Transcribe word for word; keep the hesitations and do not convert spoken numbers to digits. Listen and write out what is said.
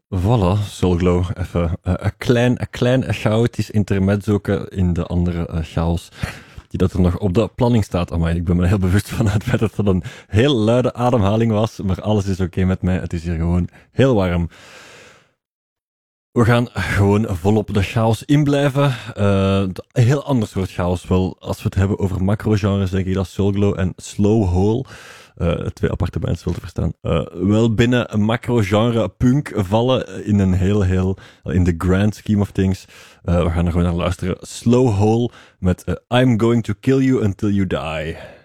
Voilà, Soulglow. Even eh, een klein, een klein chaotisch intermezzo in de andere eh, chaos die dat er nog op de planning staat. Amai, ik ben me er heel bewust van het feit dat het een heel luide ademhaling was, maar alles is oké met mij. Het is hier gewoon heel warm. We gaan gewoon volop de chaos inblijven. Uh, een heel ander soort chaos wel. Als we het hebben over macro-genres, denk ik dat Soulglow en Slowhole, uh, twee aparte bands wel te verstaan, uh, wel binnen een macro-genre punk vallen in een heel, heel, in the grand scheme of things. Uh, we gaan er gewoon naar luisteren. Slowhole met uh, I'm Going to Kill You Until You Die.